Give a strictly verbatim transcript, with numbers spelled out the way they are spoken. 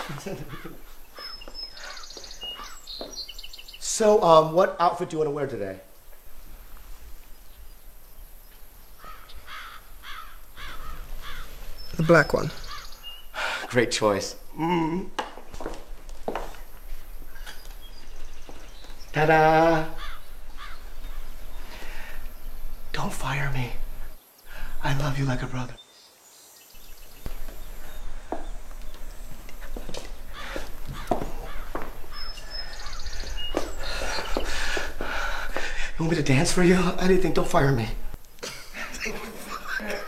So, um, what outfit do you want to wear today? The black one. Great choice. Mm. Ta-da! Don't fire me. I love you like a brother. You want me to dance for you? Anything, don't fire me.